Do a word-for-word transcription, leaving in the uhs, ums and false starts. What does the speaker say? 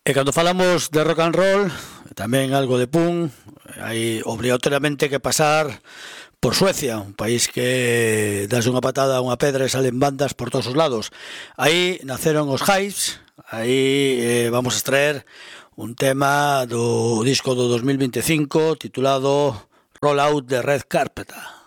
E cando falamos de rock and roll, tamén algo de punk, hai obrigatoriamente que pasar por Suecia, un país que das unha patada a unha pedra e salen bandas por todos os lados. Aí naceron os Hives, aí eh, vamos a extraer un tema do disco do dos mil vinte e cinco titulado Roll Out the Red Carpet.